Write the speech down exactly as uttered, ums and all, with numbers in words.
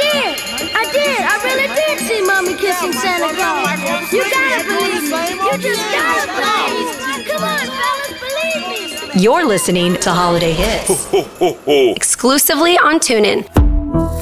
did. I did. I really did see Mommy kissing Santa Claus. You gotta believe me. You just gotta believe me. Come on, fellas, believe me. You're listening to Holiday Hits. Exclusively on TuneIn.